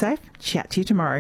safe. Chat to you tomorrow.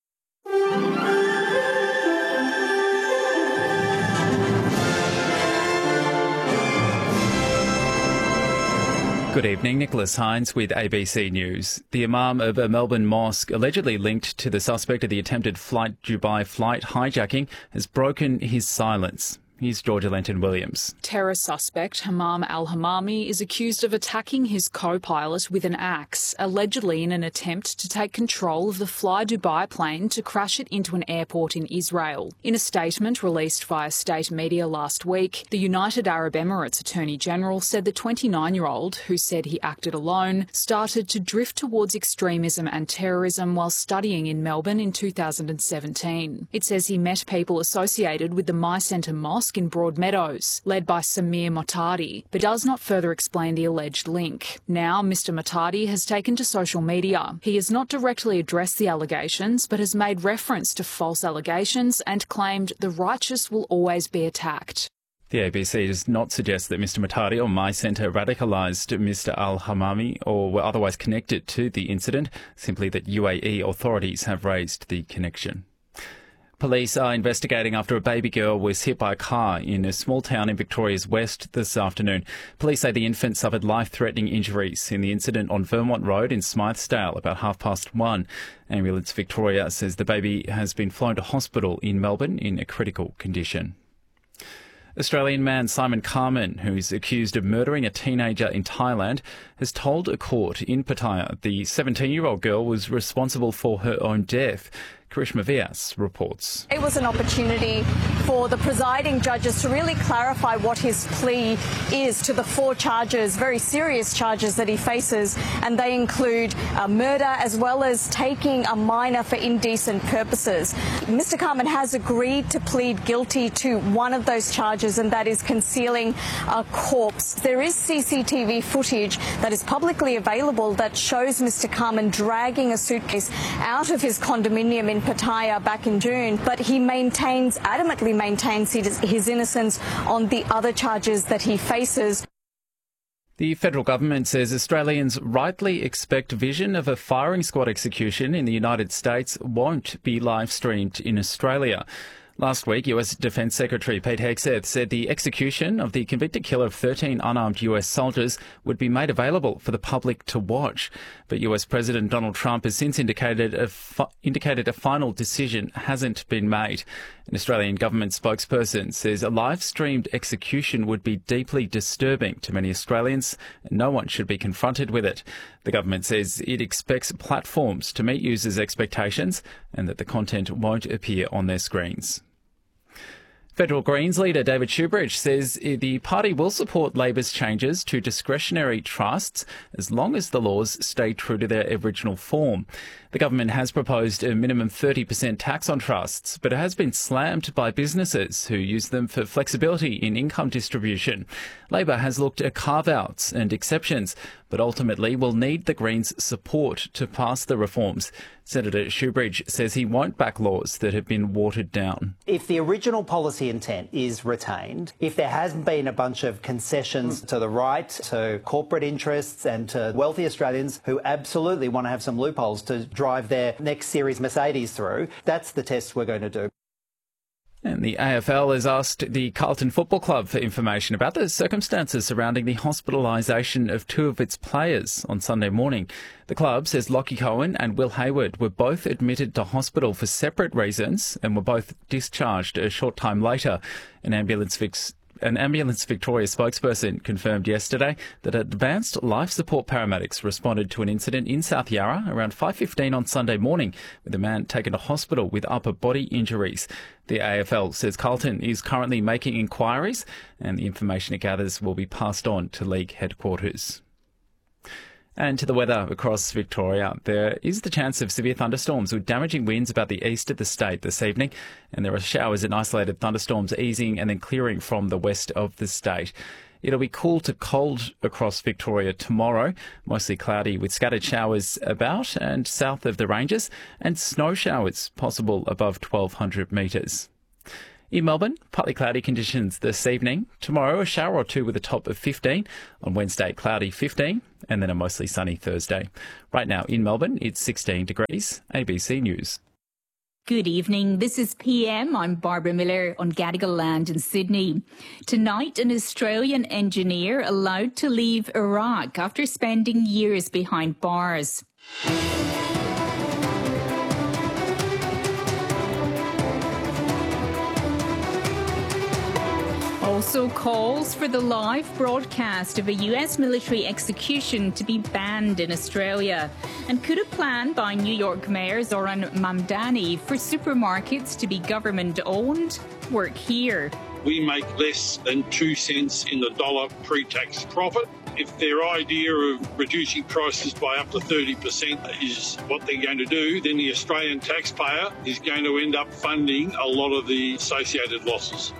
Good evening, Nicholas Hines with ABC News. The Imam of a Melbourne mosque allegedly linked to the suspect of the attempted Flight Dubai flight hijacking has broken his silence. Here's Georgia Lenton-Williams. Terror suspect Hammam al-Hammami is accused of attacking his co-pilot with an axe, allegedly in an attempt to take control of the Fly Dubai plane to crash it into an airport in Israel. In a statement released via state media last week, the United Arab Emirates Attorney General said the 29-year-old, who said he acted alone, started to drift towards extremism and terrorism while studying in Melbourne in 2017. It says he met people associated with the My Centre Mosque in Broadmeadows, led by Samir Motadi, but does not further explain the alleged link. Now, Mr Motadi has taken to social media. He has not directly addressed the allegations, but has made reference to false allegations and claimed the righteous will always be attacked. The ABC does not suggest that Mr Motadi or My Centre radicalised Mr al-Hammami or were otherwise connected to the incident, simply that UAE authorities have raised the connection. Police are investigating after a baby girl was hit by a car in a small town in Victoria's West this afternoon. Police say the infant suffered life-threatening injuries in the incident on Vermont Road in Smythesdale about 1:30. Ambulance Victoria says the baby has been flown to hospital in Melbourne in a critical condition. Australian man Simon Carman, who is accused of murdering a teenager in Thailand, has told a court in Pattaya the 17-year-old girl was responsible for her own death. Karishma Vyas reports. It was an opportunity for the presiding judges to really clarify what his plea is to the 4 charges, very serious charges that he faces, and they include murder as well as taking a minor for indecent purposes. Mr Carman has agreed to plead guilty to one of those charges, and that is concealing a corpse. There is CCTV footage that is publicly available that shows Mr Carman dragging a suitcase out of his condominium in Pattaya back in June, but he adamantly maintains his innocence on the other charges that he faces. The federal government says Australians rightly expect vision of a firing squad execution in the United States won't be live-streamed in Australia. Last week, US Defence Secretary Pete Hegseth said the execution of the convicted killer of 13 unarmed US soldiers would be made available for the public to watch. But US President Donald Trump has since indicated a final decision hasn't been made. An Australian government spokesperson says a live-streamed execution would be deeply disturbing to many Australians, and no one should be confronted with it. The government says it expects platforms to meet users' expectations and that the content won't appear on their screens. Federal Greens leader David Shoebridge says the party will support Labor's changes to discretionary trusts as long as the laws stay true to their original form. The government has proposed a minimum 30% tax on trusts, but it has been slammed by businesses who use them for flexibility in income distribution. Labor has looked at carve-outs and exceptions, but ultimately will need the Greens' support to pass the reforms. Senator Shoebridge says he won't back laws that have been watered down. If the original policy intent is retained, if there hasn't been a bunch of concessions to the right, to corporate interests and to wealthy Australians who absolutely want to have some loopholes to drive their next series Mercedes through, that's the test we're going to do. And the AFL has asked the Carlton Football Club for information about the circumstances surrounding the hospitalisation of 2 of its players on Sunday morning. The club says Lockie Cohen and Will Hayward were both admitted to hospital for separate reasons and were both discharged a short time later. An Ambulance Victoria spokesperson confirmed yesterday that advanced life support paramedics responded to an incident in South Yarra around 5:15 on Sunday morning with a man taken to hospital with upper body injuries. The AFL says Carlton is currently making inquiries and the information it gathers will be passed on to league headquarters. And to the weather across Victoria, there is the chance of severe thunderstorms with damaging winds about the east of the state this evening. And there are showers and isolated thunderstorms easing and then clearing from the west of the state. It'll be cool to cold across Victoria tomorrow, mostly cloudy with scattered showers about and south of the ranges and snow showers possible above 1,200 metres. In Melbourne, partly cloudy conditions this evening. Tomorrow, a shower or two with a top of 15. On Wednesday, cloudy 15, and then a mostly sunny Thursday. Right now in Melbourne, it's 16 degrees. ABC News. Good evening. This is PM. I'm Barbara Miller on Gadigal land in Sydney. Tonight, an Australian engineer allowed to leave Iraq after spending years behind bars. Also, calls for the live broadcast of a US military execution to be banned in Australia. And could a plan by New York Mayor Zoran Mamdani for supermarkets to be government-owned work here? We make less than 2 cents in the dollar pre-tax profit. If their idea of reducing prices by up to 30% is what they're going to do, then the Australian taxpayer is going to end up funding a lot of the associated losses.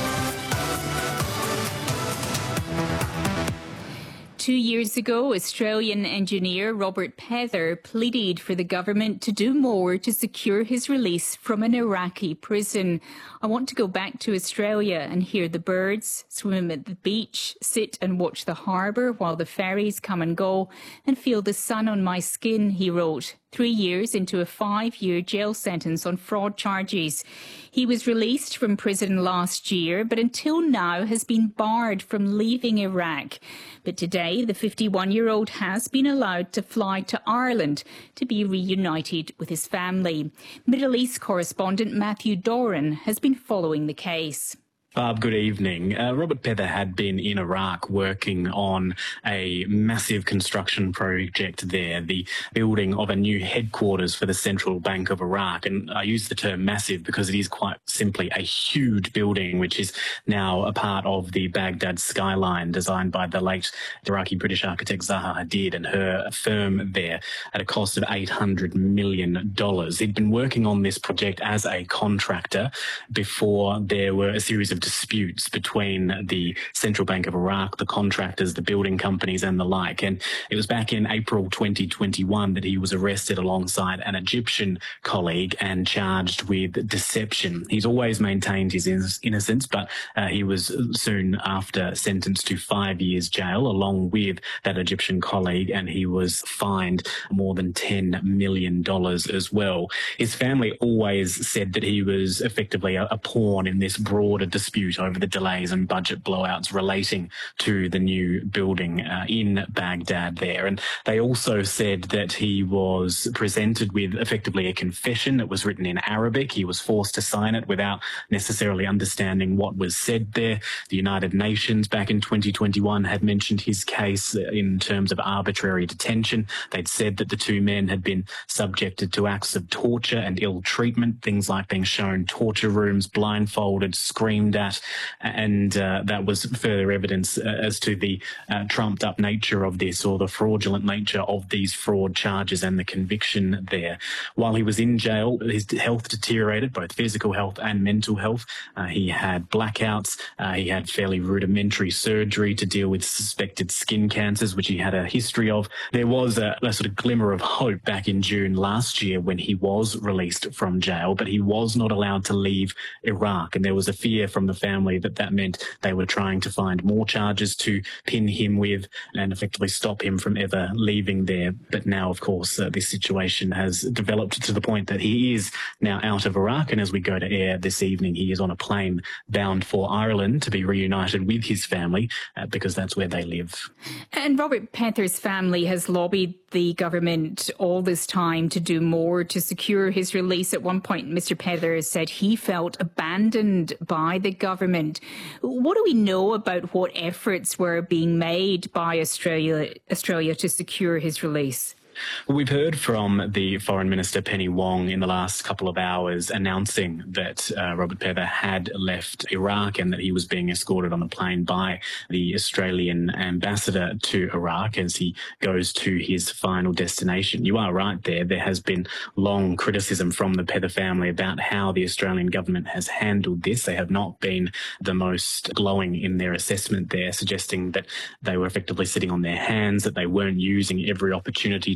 2 years ago, Australian engineer Robert Pether pleaded for the government to do more to secure his release from an Iraqi prison. I want to go back to Australia and hear the birds, swim at the beach, sit and watch the harbour while the ferries come and go, and feel the sun on my skin, he wrote. 3 years into a 5-year jail sentence on fraud charges. He was released from prison last year, but until now has been barred from leaving Iraq. But today, the 51-year-old has been allowed to fly to Ireland to be reunited with his family. Middle East correspondent Matthew Doran has been following the case. Barb, good evening. Robert Pether had been in Iraq working on a massive construction project there, the building of a new headquarters for the Central Bank of Iraq. And I use the term massive because it is quite simply a huge building, which is now a part of the Baghdad skyline designed by the late Iraqi British architect Zaha Hadid and her firm there at a cost of $800 million. He'd been working on this project as a contractor before there were a series of disputes between the Central Bank of Iraq, the contractors, the building companies and the like. And it was back in April 2021 that he was arrested alongside an Egyptian colleague and charged with deception. He's always maintained his innocence, but he was soon after sentenced to 5 years jail along with that Egyptian colleague, and he was fined more than $10 million as well. His family always said that he was effectively a pawn in this broader dispute over the delays and budget blowouts relating to the new building in Baghdad there. And they also said that he was presented with effectively a confession that was written in Arabic. He was forced to sign it without necessarily understanding what was said there. The United Nations back in 2021 had mentioned his case in terms of arbitrary detention. They'd said that the two men had been subjected to acts of torture and ill treatment, things like being shown torture rooms, blindfolded, screamed at, and that was further evidence as to the trumped up nature of this, or the fraudulent nature of these fraud charges and the conviction there. While he was in jail, his health deteriorated, both physical health and mental health. He had blackouts. He had fairly rudimentary surgery to deal with suspected skin cancers, which he had a history of. There was a sort of glimmer of hope back in June last year when he was released from jail, but he was not allowed to leave Iraq. And there was a fear from the family that meant they were trying to find more charges to pin him with and effectively stop him from ever leaving there. But now, of course, this situation has developed to the point that he is now out of Iraq. And as we go to air this evening, he is on a plane bound for Ireland to be reunited with his family because that's where they live. And Robert Pether's family has lobbied the government all this time to do more to secure his release. At one point, Mr. Pether said he felt abandoned by the government. What do we know about what efforts were being made by Australia to secure his release? Well, we've heard from the Foreign Minister Penny Wong in the last couple of hours announcing that Robert Pether had left Iraq and that he was being escorted on a plane by the Australian ambassador to Iraq as he goes to his final destination. You are right there. There has been long criticism from the Pether family about how the Australian government has handled this. They have not been the most glowing in their assessment there, suggesting that they were effectively sitting on their hands, that they weren't using every opportunity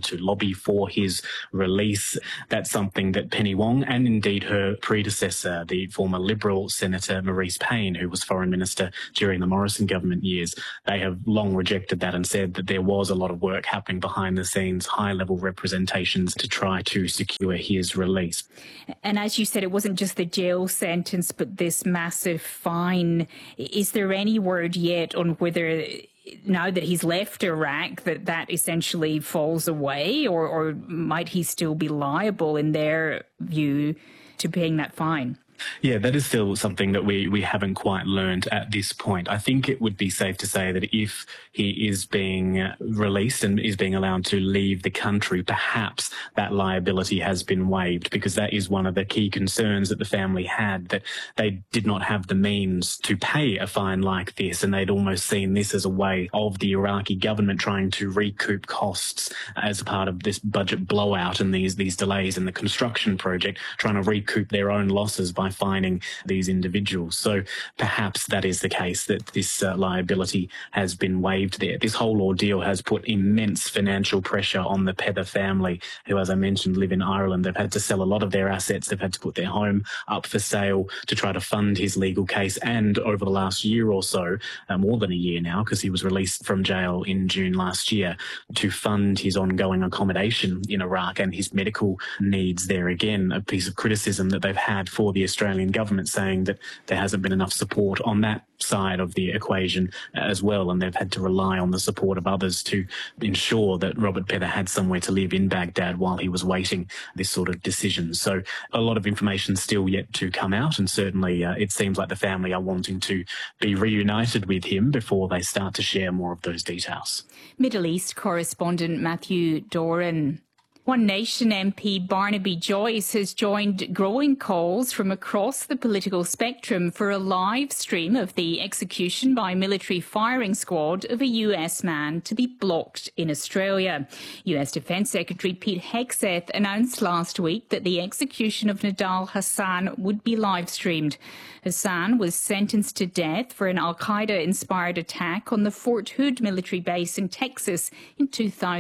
to lobby for his release. That's something that Penny Wong and indeed her predecessor, the former Liberal Senator Marise Payne, who was Foreign Minister during the Morrison government years, they have long rejected that and said that there was a lot of work happening behind the scenes, high-level representations to try to secure his release. And as you said, it wasn't just the jail sentence, but this massive fine. Is there any word yet on whether, now that he's left Iraq, that essentially falls away, or might he still be liable, in their view, to paying that fine? Yeah, that is still something that we haven't quite learned at this point. I think it would be safe to say that if he is being released and is being allowed to leave the country, perhaps that liability has been waived, because that is one of the key concerns that the family had, that they did not have the means to pay a fine like this, and they'd almost seen this as a way of the Iraqi government trying to recoup costs as a part of this budget blowout and these delays in the construction project, trying to recoup their own losses by fining these individuals. So perhaps that is the case, that this liability has been waived there. This whole ordeal has put immense financial pressure on the Pether family, who, as I mentioned, live in Ireland. They've had to sell a lot of their assets. They've had to put their home up for sale to try to fund his legal case. And over the last year or so, more than a year now, because he was released from jail in June last year, to fund his ongoing accommodation in Iraq and his medical needs there. Again, a piece of criticism that they've had for the Australian government, saying that there hasn't been enough support on that side of the equation as well, and they've had to rely on the support of others to ensure that Robert Pether had somewhere to live in Baghdad while he was waiting this sort of decision. So a lot of information still yet to come out, and certainly it seems like the family are wanting to be reunited with him before they start to share more of those details. Middle East correspondent Matthew Doran. One Nation MP Barnaby Joyce has joined growing calls from across the political spectrum for a live stream of the execution by military firing squad of a US man to be blocked in Australia. US Defence Secretary Pete Hegseth announced last week that the execution of Nidal Hasan would be live streamed. Hasan was sentenced to death for an al-Qaeda-inspired attack on the Fort Hood military base in Texas in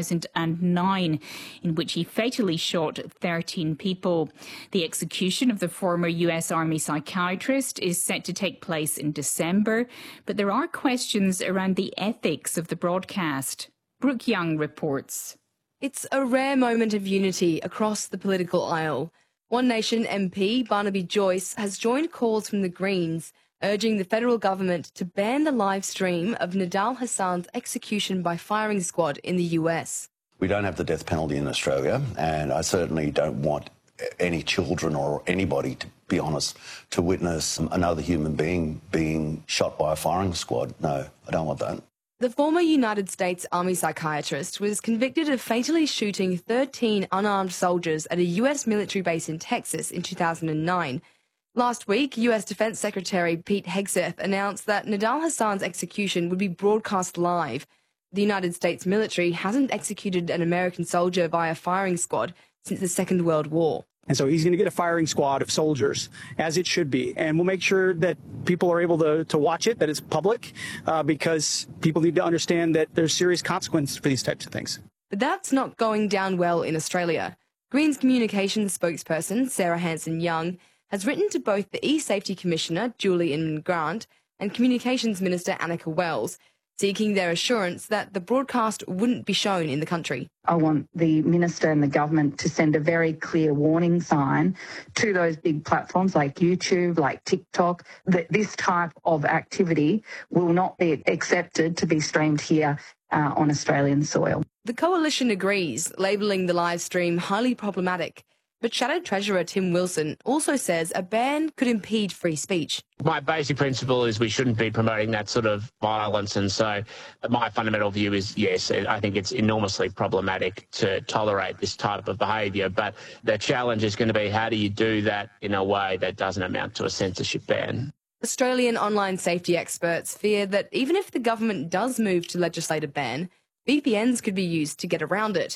2009, in which he fatally shot 13 people. The execution of the former US Army psychiatrist is set to take place in December, but there are questions around the ethics of the broadcast. Brooke Young reports. It's a rare moment of unity across the political aisle. One Nation MP Barnaby Joyce has joined calls from the Greens urging the federal government to ban the live stream of Nidal Hasan's execution by firing squad in the US. We don't have the death penalty in Australia, and I certainly don't want any children or anybody, to be honest, to witness another human being being shot by a firing squad. No, I don't want that. The former United States Army psychiatrist was convicted of fatally shooting 13 unarmed soldiers at a US military base in Texas in 2009. Last week, US Defence Secretary Pete Hegseth announced that Nidal Hasan's execution would be broadcast live. The United States military hasn't executed an American soldier by a firing squad since the Second World War. And so he's going to get a firing squad of soldiers, as it should be. And we'll make sure that people are able to watch it, that it's public, because people need to understand that there's serious consequences for these types of things. But that's not going down well in Australia. Greens communications spokesperson Sarah Hanson-Young has written to both the E-Safety Commissioner, Julie Inman-Grant, and Communications Minister Annika Wells, seeking their assurance that the broadcast wouldn't be shown in the country. I want the Minister and the government to send a very clear warning sign to those big platforms like YouTube, like TikTok, that this type of activity will not be accepted to be streamed here on Australian soil. The coalition agrees, labelling the live stream highly problematic. But Shadow Treasurer Tim Wilson also says a ban could impede free speech. My basic principle is we shouldn't be promoting that sort of violence, and so my fundamental view is, yes, I think it's enormously problematic to tolerate this type of behaviour, but the challenge is going to be how do you do that in a way that doesn't amount to a censorship ban. Australian online safety experts fear that even if the government does move to legislate a ban, VPNs could be used to get around it.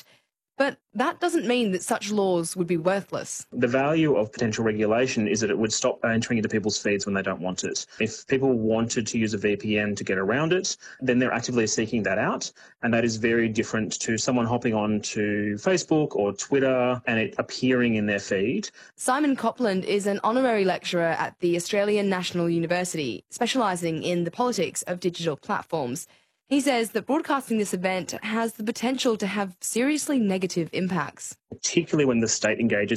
But that doesn't mean that such laws would be worthless. The value of potential regulation is that it would stop entering into people's feeds when they don't want it. If people wanted to use a VPN to get around it, then they're actively seeking that out. And that is very different to someone hopping on to Facebook or Twitter and it appearing in their feed. Simon Copland is an honorary lecturer at the Australian National University, specialising in the politics of digital platforms. He says that broadcasting this event has the potential to have seriously negative impacts. Particularly when the state engages